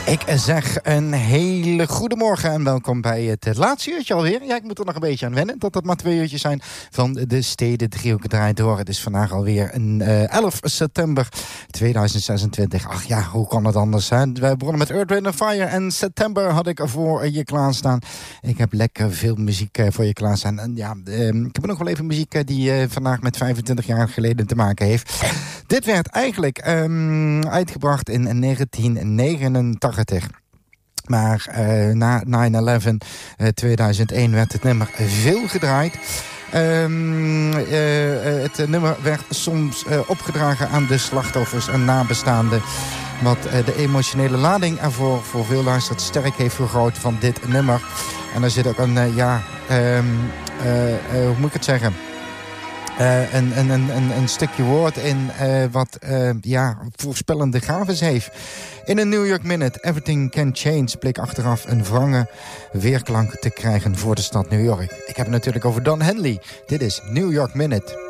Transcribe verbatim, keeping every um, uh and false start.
Ik zeg een hele goede morgen en welkom bij het laatste uurtje alweer. Ja, ik moet er nog een beetje aan wennen dat dat maar twee uurtjes zijn van de Steden Driehoek draait door. Het is vandaag alweer een uh, elf september tweeduizend zesentwintig. Ach ja, hoe kan het anders? Hè? We begonnen met Earth, Wind and Fire en September had ik voor je klaarstaan. Ik heb lekker veel muziek voor je klaarstaan. En ja, uh, ik heb nog wel even muziek die uh, vandaag met vijfentwintig jaar geleden te maken heeft. Dit werd eigenlijk um, uitgebracht in negentien negenentachtig. Maar uh, na nine eleven uh, tweeduizend één werd het nummer veel gedraaid. Um, uh, uh, het nummer werd soms uh, opgedragen aan de slachtoffers en nabestaanden. Wat uh, de emotionele lading ervoor voor veel luisteraars sterk heeft vergroot van dit nummer. En er zit ook een, uh, ja, um, uh, uh, hoe moet ik het zeggen? Uh, een, een, een, een stukje woord in uh, wat uh, ja, voorspellende gaves heeft. In een New York Minute, Everything Can Change, bleek achteraf een wrange weerklank te krijgen voor de stad New York. Ik heb het natuurlijk over Don Henley. Dit is New York Minute.